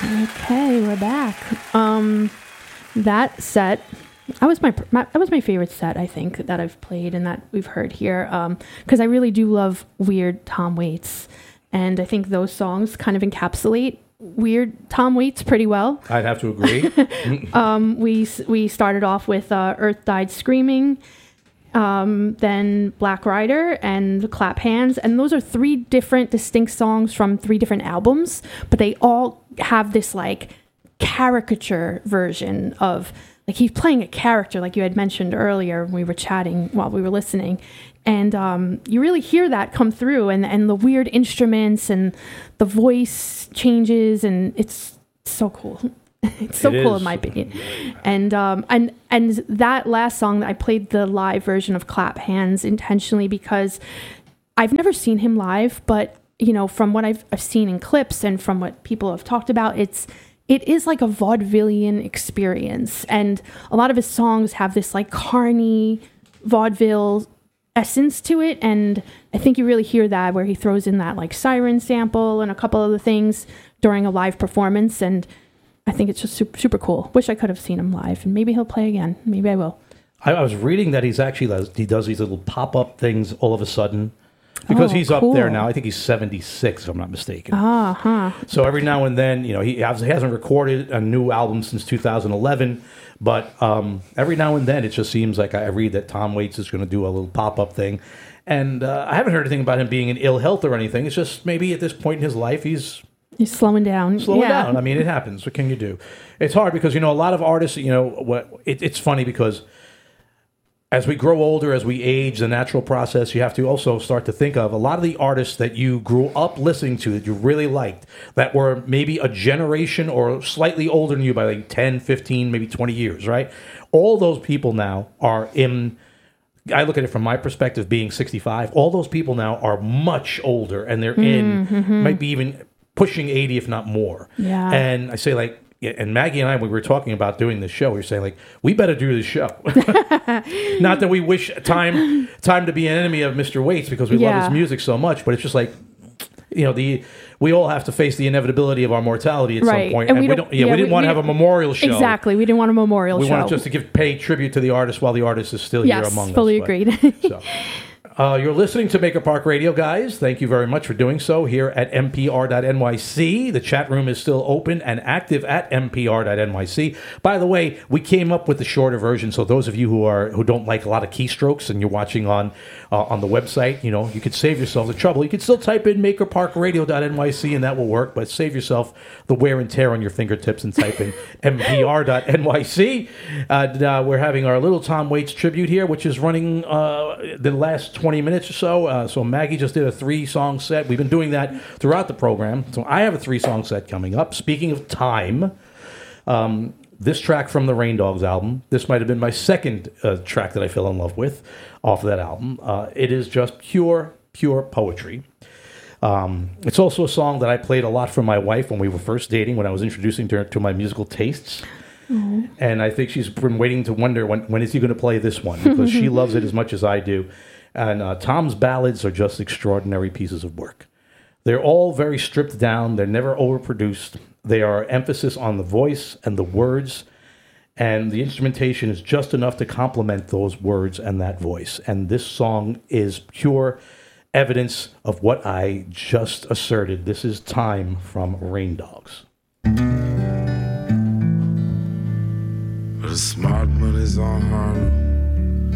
Okay, we're back. That set, that was my favorite set, I think, that I've played and that we've heard here. Because I really do love weird Tom Waits, and I think those songs kind of encapsulate weird Tom Waits pretty well. I'd have to agree. We started off with Earth Died Screaming, then Black Rider and Clap Hands, and those are three different distinct songs from three different albums, but they all have this like caricature version of, like, he's playing a character, like you had mentioned earlier when we were chatting while we were listening, and you really hear that come through, and the weird instruments and the voice changes, and it's so cool. It's so cool in my opinion. And that last song, I played the live version of Clap Hands intentionally because I've never seen him live, but you know, from what I've seen in clips and from what people have talked about, it is like a vaudevillian experience, and a lot of his songs have this like carny vaudeville essence to it, and I think you really hear that where he throws in that like siren sample and a couple other things during a live performance, and I think it's just super, super cool. Wish I could have seen him live, and maybe he'll play again. Maybe I will. I was reading that he does these little pop-up things all of a sudden. Because he's cool. Up there now. I think he's 76, if I'm not mistaken. So every now and then, you know, he hasn't recorded a new album since 2011, but every now and then it just seems like I read that Tom Waits is going to do a little pop-up thing. And I haven't heard anything about him being in ill health or anything. It's just maybe at this point in his life he's slowing down. Down. I mean, it happens. What can you do? It's hard because, you know, a lot of artists, you know, it's funny because as we grow older, as we age, the natural process, you have to also start to think of a lot of the artists that you grew up listening to that you really liked, that were maybe a generation or slightly older than you by like 10, 15, maybe 20 years, right? All those people now are in, I look at it from my perspective being 65, all those people now are much older and they're might be even pushing 80, if not more. Yeah. And I say like, and Maggie and I, when we were talking about doing this show, we were saying, like, we better do this show. Not that we wish time to be an enemy of Mr. Waits because we love his music so much, but it's just like, you know, we all have to face the inevitability of our mortality at some point. And we didn't want to have a memorial show. Exactly. We didn't want a memorial show. We wanted just to pay tribute to the artist while the artist is still here among us. Yes, fully agreed. You're listening to Maker Park Radio, guys. Thank you very much for doing so here at mpr.nyc. The chat room is still open and active at mpr.nyc. By the way, we came up with the shorter version, so those of you who don't like a lot of keystrokes and you're watching on the website, you know, you could save yourself the trouble. You could still type in makerparkradio.nyc and that will work, but save yourself the wear and tear on your fingertips and type in mpr.nyc. We're having our little Tom Waits tribute here, which is running the last 20 minutes or so. So Maggie just did a 3-song set. We've been doing that throughout the program. So I have a 3-song set coming up. Speaking of time, this track from the Rain Dogs album, this might have been my second track that I fell in love with off of that album. It is just pure poetry. It's also a song that I played a lot for my wife when we were first dating, when I was introducing her to my musical tastes. Mm-hmm. And I think she's been waiting to wonder when is he going to play this one, because she loves it as much as I do. And Tom's ballads are just extraordinary pieces of work. They're all very stripped down. They're never overproduced. They are emphasis on the voice and the words, and the instrumentation is just enough to complement those words and that voice. And this song is pure evidence of what I just asserted. This is Time from Rain Dogs. The smart money's on Harlem.